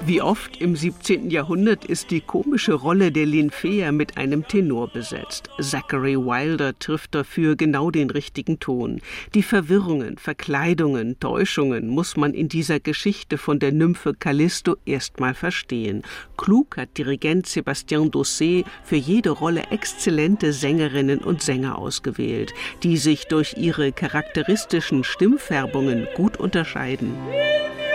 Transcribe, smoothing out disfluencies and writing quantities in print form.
Wie oft im 17. Jahrhundert ist die komische Rolle der Linfea mit einem Tenor besetzt. Zachary Wilder trifft dafür genau den richtigen Ton. Die Verwirrungen, Verkleidungen, Täuschungen muss man in dieser Geschichte von der Nymphe Callisto erstmal verstehen. Klug hat Dirigent Sébastien Dossé für jede Rolle exzellente Sängerinnen und Sänger ausgewählt, die sich durch ihre charakteristischen Stimmfärbungen gut unterscheiden.